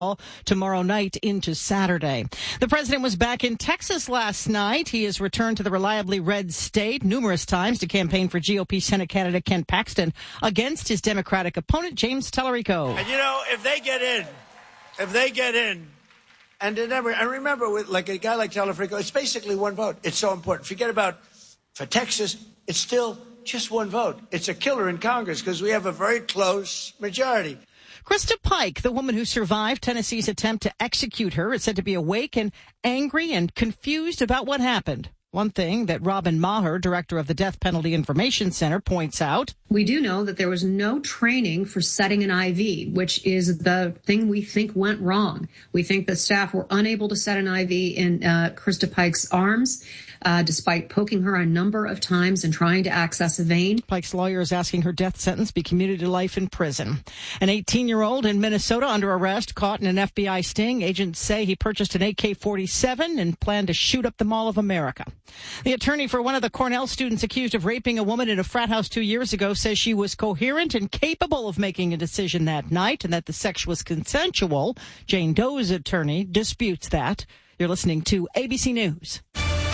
tomorrow night into Saturday. The president was back in Texas last night. He has returned to the reliably red state numerous times to campaign for GOP Senate candidate Ken Paxton against his Democratic opponent, James Tallarico. And, if they get in, and remember, with like a guy like Tallarico, it's basically one vote. It's so important. Forget about, for Texas, it's still just one vote. It's a killer in Congress because we have a very close majority. Krista Pike, the woman who survived Tennessee's attempt to execute her, is said to be awake and angry and confused about what happened. One thing that Robin Maher, director of the Death Penalty Information Center, points out. We do know that there was no training for setting an IV, which is the thing we think went wrong. We think the staff were unable to set an IV in Krista Pike's arms, despite poking her a number of times and trying to access a vein. Pike's lawyer is asking her death sentence be commuted to life in prison. An 18-year-old in Minnesota under arrest, caught in an FBI sting. Agents say he purchased an AK-47 and planned to shoot up the Mall of America. The attorney for one of the Cornell students accused of raping a woman in a frat house 2 years ago says she was coherent and capable of making a decision that night and that the sex was consensual. Jane Doe's attorney disputes that. You're listening to ABC News.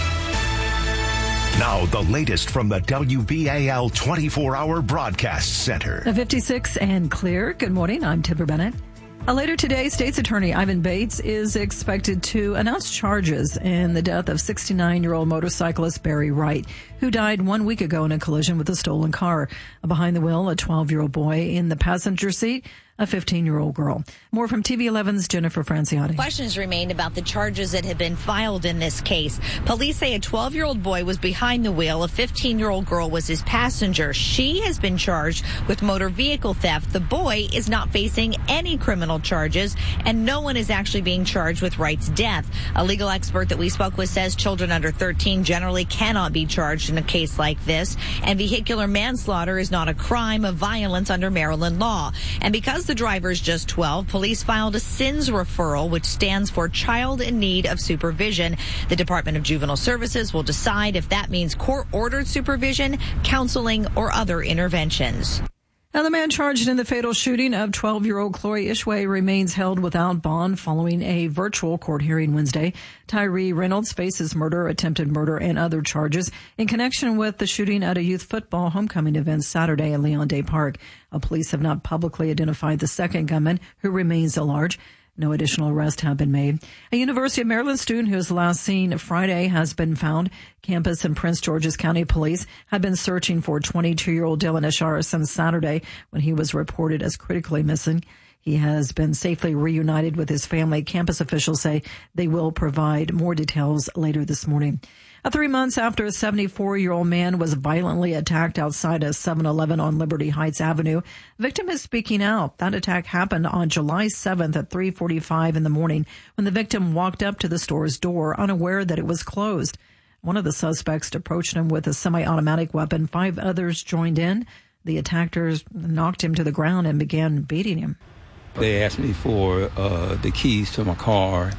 Now, the latest from the WBAL 24-hour broadcast center. The 56 and clear. Good morning. I'm Tipper Bennett. Later today, State's Attorney Ivan Bates is expected to announce charges in the death of 69-year-old motorcyclist Barry Wright, who died 1 week ago in a collision with a stolen car. Behind the wheel, a 12-year-old boy. In the passenger seat, a 15-year-old girl. More from TV 11's Jennifer Franciati. Questions remain about the charges that have been filed in this case. Police say a 12-year-old boy was behind the wheel. A 15-year-old girl was his passenger. She has been charged with motor vehicle theft. The boy is not facing any criminal charges, and no one is actually being charged with Wright's death. A legal expert that we spoke with says children under 13 generally cannot be charged in a case like this, and vehicular manslaughter is not a crime of violence under Maryland law. And because the driver is just 12, police filed a SINS referral, which stands for Child in Need of Supervision. The Department of Juvenile Services will decide if that means court-ordered supervision, counseling, or other interventions. Now, the man charged in the fatal shooting of 12-year-old Chloe Ishway remains held without bond following a virtual court hearing Wednesday. Tyree Reynolds faces murder, attempted murder, and other charges in connection with the shooting at a youth football homecoming event Saturday at Leon Day Park. Police have not publicly identified the second gunman, who remains at large. No additional arrests have been made. A University of Maryland student who was last seen Friday has been found. Campus and Prince George's County Police have been searching for 22-year-old Dylan Ashara since Saturday, when he was reported as critically missing. He has been safely reunited with his family. Campus officials say they will provide more details later this morning. 3 months after a 74-year-old man was violently attacked outside a 7-Eleven on Liberty Heights Avenue, victim is speaking out. That attack happened on July 7th at 3:45 in the morning when the victim walked up to the store's door, unaware that it was closed. One of the suspects approached him with a semi-automatic weapon. 5 others joined in. The attackers knocked him to the ground and began beating him. They asked me for the keys to my car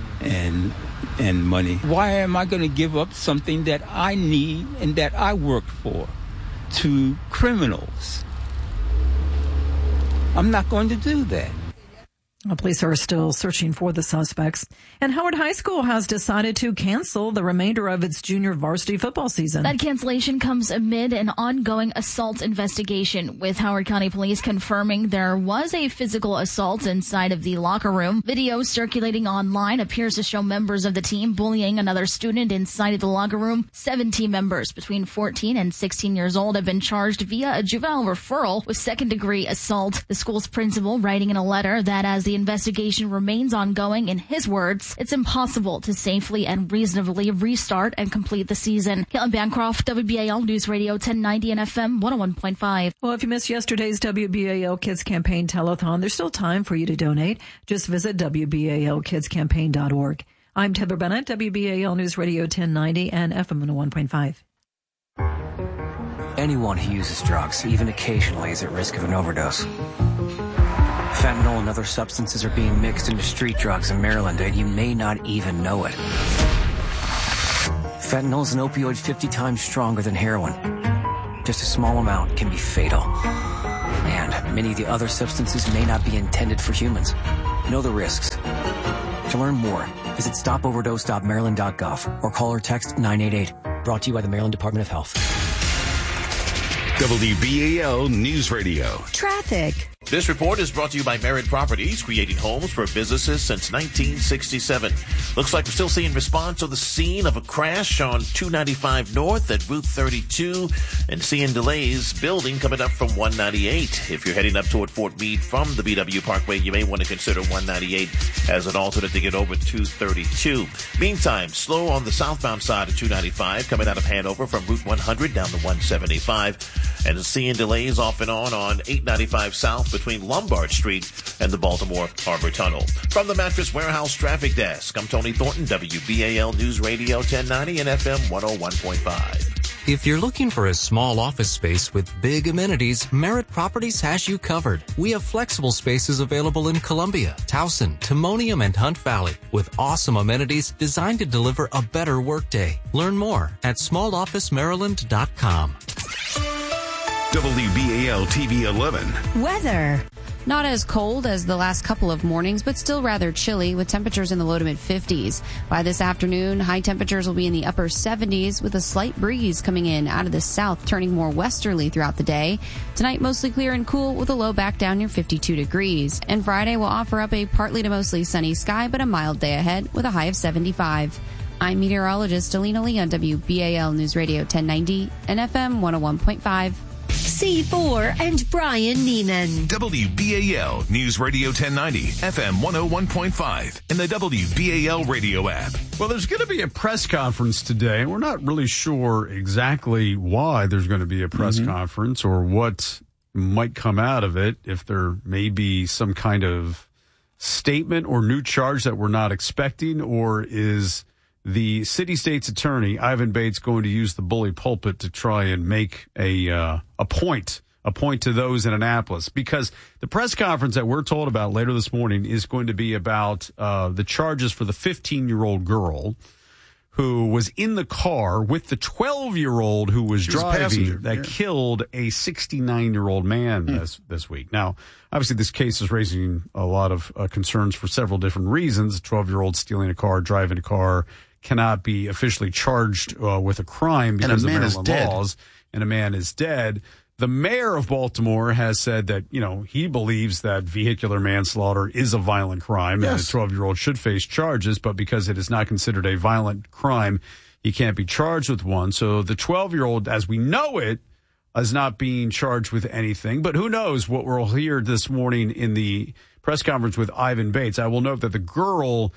and money. Why am I going to give up something that I need and that I worked for to criminals? I'm not going to do that. Police are still searching for the suspects. And Howard High School has decided to cancel the remainder of its junior varsity football season. That cancellation comes amid an ongoing assault investigation, with Howard County Police confirming there was a physical assault inside of the locker room. Video circulating online appears to show members of the team bullying another student inside of the locker room. 7 team members between 14 and 16 years old have been charged via a juvenile referral with second-degree assault. The school's principal writing in a letter that as the investigation remains ongoing, in his words, it's impossible to safely and reasonably restart and complete the season. Caitlin Bancroft, WBAL News Radio 1090 and FM 101.5. Well, if you missed yesterday's WBAL Kids Campaign Telethon, there's still time for you to donate. Just visit WBALkidscampaign.org. I'm Heather Bennett, WBAL News Radio 1090 and FM 101.5. Anyone who uses drugs, even occasionally, is at risk of an overdose. Fentanyl and other substances are being mixed into street drugs in Maryland, and you may not even know it. Fentanyl is an opioid 50 times stronger than heroin. Just a small amount can be fatal. And many of the other substances may not be intended for humans. Know the risks. To learn more, visit stopoverdose.maryland.gov or call or text 988. Brought to you by the Maryland Department of Health. WBAL News Radio. Traffic. This report is brought to you by Merritt Properties, creating homes for businesses since 1967. Looks like we're still seeing response on the scene of a crash on 295 North at Route 32 and seeing delays building coming up from 198. If you're heading up toward Fort Meade from the BW Parkway, you may want to consider 198 as an alternate to get over 232. Meantime, slow on the southbound side of 295 coming out of Hanover from Route 100 down to 175. And seeing delays off and on 895 South between Lombard Street and the Baltimore Harbor Tunnel. From the Mattress Warehouse Traffic Desk, I'm Tony Thornton, WBAL News Radio 1090 and FM 101.5. If you're looking for a small office space with big amenities, Merritt Properties has you covered. We have flexible spaces available in Columbia, Towson, Timonium, and Hunt Valley with awesome amenities designed to deliver a better workday. Learn more at smallofficemaryland.com. WBAL TV 11. Weather. Not as cold as the last couple of mornings, but still rather chilly with temperatures in the low to mid 50s. By this afternoon, high temperatures will be in the upper 70s with a slight breeze coming in out of the south, turning more westerly throughout the day. Tonight, mostly clear and cool with a low back down near 52 degrees. And Friday will offer up a partly to mostly sunny sky, but a mild day ahead with a high of 75. I'm meteorologist Alina Lee on WBAL News Radio 1090 and FM 101.5. C4 and Brian Neiman. WBAL News Radio 1090, FM 101.5, and the WBAL radio app. Well, there's going to be a press conference today. We're not really sure exactly why there's going to be a press conference or what might come out of it, if there may be some kind of statement or new charge that we're not expecting, or is the city state's attorney, Ivan Bates, going to use the bully pulpit to try and make a point to those in Annapolis? Because the press conference that we're told about later this morning is going to be about the charges for the 15-year-old girl who was in the car with the 12-year-old who was driving that killed a 69-year-old man this week. Now, obviously, this case is raising a lot of concerns for several different reasons. A 12-year-old stealing a car, driving a car, cannot be officially charged with a crime because of Maryland laws, and a man is dead. The mayor of Baltimore has said that, he believes that vehicular manslaughter is a violent crime, and a 12-year-old should face charges, but because it is not considered a violent crime, he can't be charged with one. So the 12-year-old, as we know it, is not being charged with anything. But who knows what we'll hear this morning in the press conference with Ivan Bates. I will note that the girl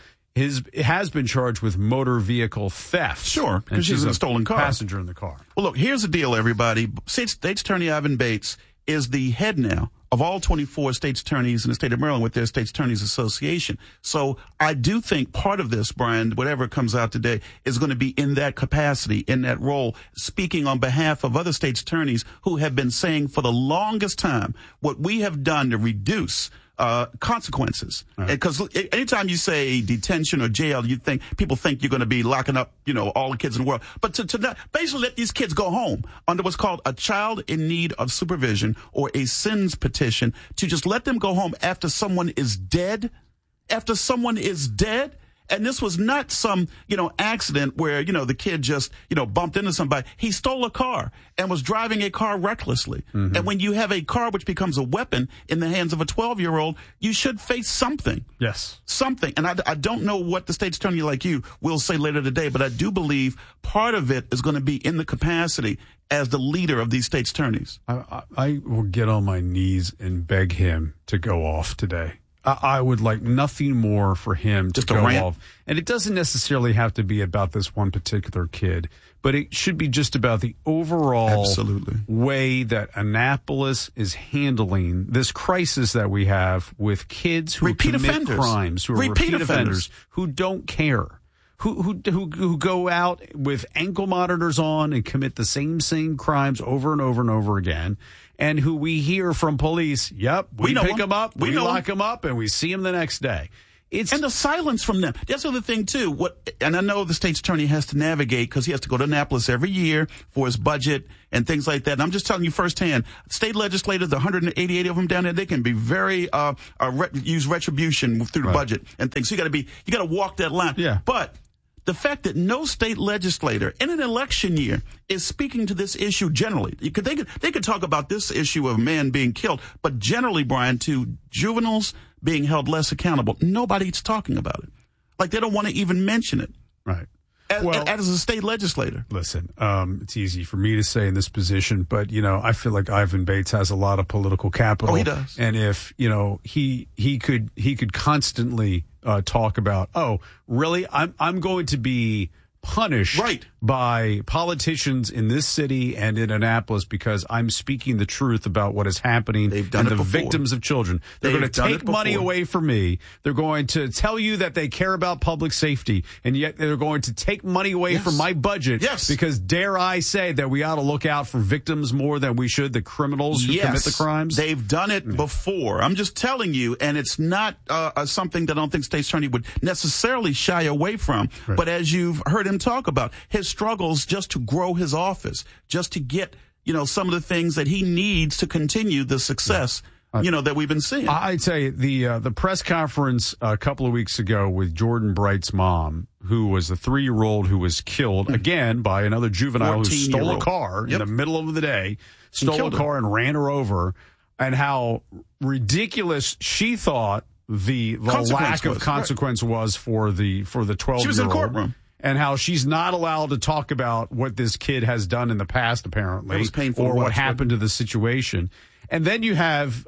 has been charged with motor vehicle theft. Sure, because she's in a stolen car. Passenger in the car. Well, look, here's the deal, everybody. State's Attorney Ivan Bates is the head now of all 24 state's attorneys in the state of Maryland with their State's Attorneys Association. So I do think part of this, Brian, whatever comes out today, is going to be in that capacity, in that role, speaking on behalf of other state's attorneys who have been saying for the longest time what we have done to reduce consequences. Because anytime you say detention or jail, people think you're going to be locking up, all the kids in the world. But to not, basically let these kids go home under what's called a child in need of supervision or a SINS petition, to just let them go home after someone is dead. And this was not some, accident where, the kid just, bumped into somebody. He stole a car and was driving a car recklessly. Mm-hmm. And when you have a car which becomes a weapon in the hands of a 12-year-old, you should face something. Yes. Something. And I don't know what the state's attorney like you will say later today, but I do believe part of it is going to be in the capacity as the leader of these state's attorneys. I will get on my knees and beg him to go off today. I would like nothing more for him to go off. And it doesn't necessarily have to be about this one particular kid, but it should be just about the overall way that Annapolis is handling this crisis that we have with kids who commit crimes, who are repeat offenders, who don't care. Who go out with ankle monitors on and commit the same crimes over and over and over again, and who we hear from police, we pick them up, we lock them up, and we see them the next day. and the silence from them. That's the other thing too. And I know the state's attorney has to navigate because he has to go to Annapolis every year for his budget and things like that. And I'm just telling you firsthand, state legislators, the 188 of them down there, they can be very use retribution through the budget and things. So you got to walk that line. Yeah. But the fact that no state legislator in an election year is speaking to this issue generally, they could talk about this issue of man being killed, but generally, Brian, to juveniles being held less accountable, nobody's talking about it. Like they don't want to even mention it. Right. As a state legislator. Listen, it's easy for me to say in this position, but, I feel like Ivan Bates has a lot of political capital. Oh, he does. And if, he could constantly talk about, really, I'm going to be punished by politicians in this city and in Annapolis because I'm speaking the truth about what is happening and the victims of children. They're going to take money away from me. They're going to tell you that they care about public safety, and yet they're going to take money away from my budget because, dare I say, that we ought to look out for victims more than we should, the criminals who commit the crimes. They've done it before. I'm just telling you, and it's not something that I don't think State Attorney would necessarily shy away from. Right. But as you've heard him talk about, his struggles just to grow his office, just to get, some of the things that he needs to continue the success, that we've been seeing. I tell you, the press conference a couple of weeks ago with Jordan Bright's mom, who was a 3-year-old who was killed again by another juvenile who stole a car in the middle of the day, stole a car and ran her over, and how ridiculous she thought the lack of consequence was for the 12-year-old. She was in the courtroom. And how she's not allowed to talk about what this kid has done in the past, apparently, that was painful or what happened to the situation. And then you have,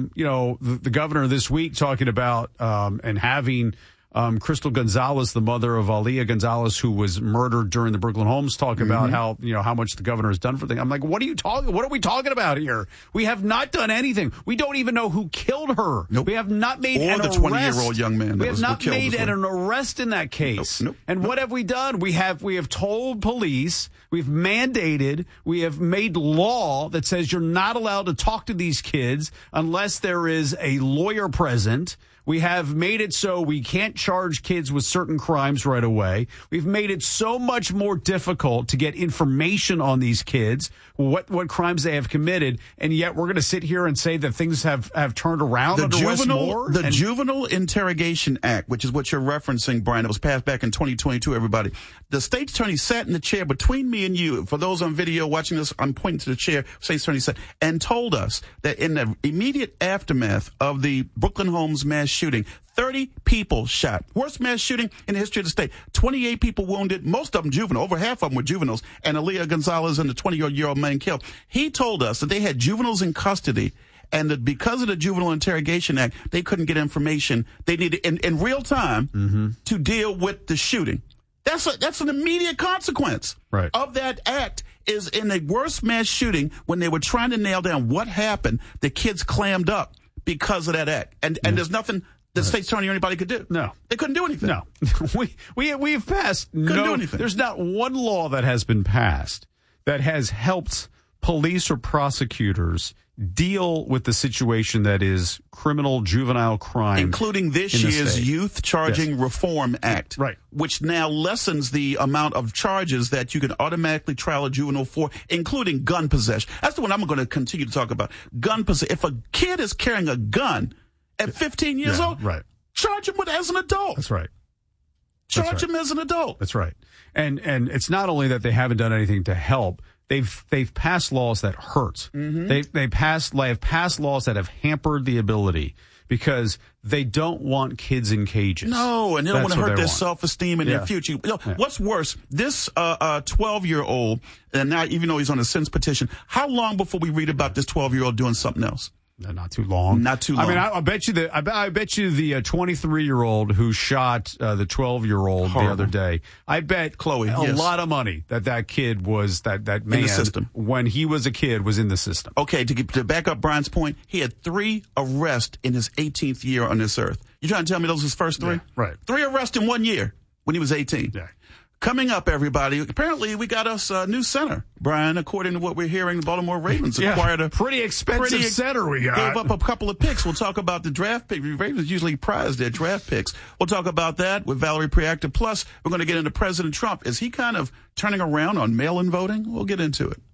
the governor this week talking about and having Crystal Gonzalez, the mother of Aaliyah Gonzalez, who was murdered during the Brooklyn Homes, talk about how much the governor has done for things. I'm like, what are we talking about here? We have not done anything. We don't even know who killed her. Nope. We have not made an arrest. Or the 20-year-old young man. We have not made an arrest in that case. Nope. And what have we done? We have told police, we've mandated, we have made law that says you're not allowed to talk to these kids unless there is a lawyer present. We have made it so we can't charge kids with certain crimes right away. We've made it so much more difficult to get information on these kids, what crimes they have committed, and yet we're going to sit here and say that things have turned around under Wes Moore? The Juvenile Interrogation Act, which is what you're referencing, Brian, it was passed back in 2022, everybody. The state attorney sat in the chair between me and you. For those on video watching this, I'm pointing to the chair, state attorney sat, and told us that in the immediate aftermath of the Brooklyn Homes mass shooting, 30 people shot. Worst mass shooting in the history of the state. 28 people wounded, most of them juvenile. Over half of them were juveniles. And Aaliyah Gonzalez and the 20-year-old man killed. He told us that they had juveniles in custody and that because of the Juvenile Interrogation Act, they couldn't get information they needed in real time to deal with the shooting. That's an immediate consequence of that act. Is in the worst mass shooting when they were trying to nail down what happened, the kids clammed up because of that act. And there's nothing the state attorney or anybody could do. No. They couldn't do anything. No. We've passed couldn't do anything. There's not one law that has been passed that has helped police or prosecutors deal with the situation that is criminal juvenile crime, including this year's Youth Charging Reform Act, which now lessens the amount of charges that you can automatically trial a juvenile for, including gun possession. That's the one I'm going to continue to talk about. Gun possession. If a kid is carrying a gun at 15 years old, charge him as an adult. That's right. Charge him as an adult. That's right. And it's not only that they haven't done anything to help. They've passed laws that hurt. They've passed laws that have hampered the ability because they don't want kids in cages. No, and they don't want to hurt their self-esteem and their future. What's worse, this 12-year-old, and now even though he's on a sentence petition, how long before we read about this 12-year-old doing something else? Not too long. Not too long. I mean, I bet you the 23-year-old who shot the 12-year-old the other day. I bet Chloe a lot of money that kid was that man in the system when he was a kid was in the system. Okay, to back up Brian's point, he had 3 arrests in his 18th year on this earth. You trying to tell me those were his first 3? Yeah, right. 3 arrests in 1 year when he was 18. Yeah. Coming up, everybody, apparently we got us a new center, Brian. According to what we're hearing, the Baltimore Ravens acquired a pretty expensive center we got. Gave up a couple of picks. We'll talk about the draft pick. The Ravens usually prize their draft picks. We'll talk about that with Valerie Preactor. Plus, we're going to get into President Trump. Is he kind of turning around on mail-in voting? We'll get into it.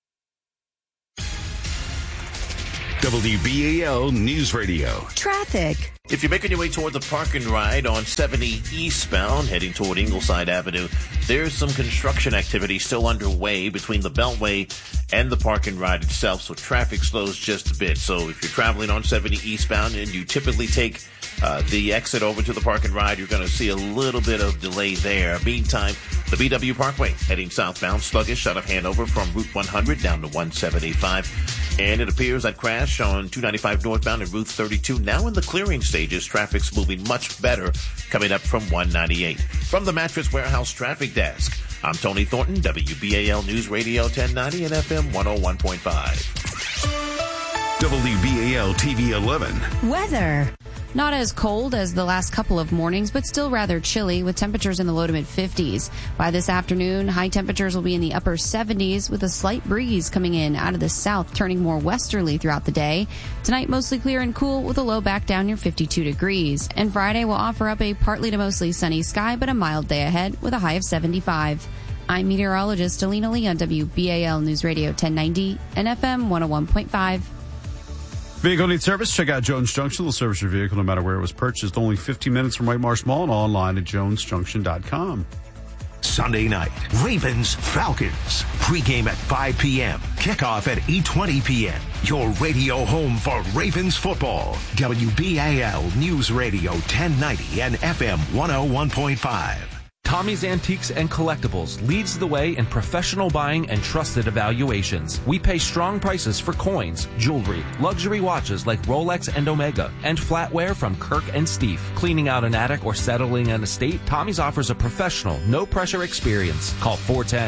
WBAL News Radio. Traffic. If you're making your way toward the Park and Ride on 70 eastbound, heading toward Ingleside Avenue, there's some construction activity still underway between the Beltway and the Park and Ride itself, so traffic slows just a bit. So if you're traveling on 70 eastbound and you typically take the exit over to the Park and Ride, you're going to see a little bit of delay there. Meantime, the BW Parkway heading southbound, sluggish out of Hanover from Route 100 down to 1785. And it appears that crash on 295 northbound and Route 32 now in the clearing stages. Traffic's moving much better coming up from 198. From the Mattress Warehouse Traffic Desk, I'm Tony Thornton, WBAL News Radio 1090 and FM 101.5. WBAL TV 11. Weather. Not as cold as the last couple of mornings, but still rather chilly with temperatures in the low to mid 50s. By this afternoon, high temperatures will be in the upper 70s with a slight breeze coming in out of the south, turning more westerly throughout the day. Tonight, mostly clear and cool with a low back down near 52 degrees. And Friday will offer up a partly to mostly sunny sky, but a mild day ahead with a high of 75. I'm meteorologist Alina Lee on WBAL News Radio 1090 and FM 101.5. Vehicle needs service? Check out Jones Junction. They'll service your vehicle no matter where it was purchased. Only 15 minutes from White Marsh Mall and online at jonesjunction.com. Sunday night, Ravens-Falcons. Pre-game at 5 p.m. Kickoff at 8:20 p.m. Your radio home for Ravens football. WBAL News Radio 1090 and FM 101.5. Tommy's Antiques and Collectibles leads the way in professional buying and trusted evaluations. We pay strong prices for coins, jewelry, luxury watches like Rolex and Omega, and flatware from Kirk and Steve. Cleaning out an attic or settling an estate, Tommy's offers a professional, no-pressure experience. Call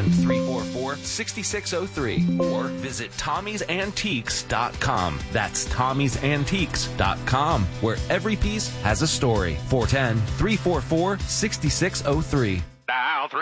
410-344-6603 or visit Tommy'sAntiques.com. That's Tommy'sAntiques.com, where every piece has a story. 410-344-6603. Now,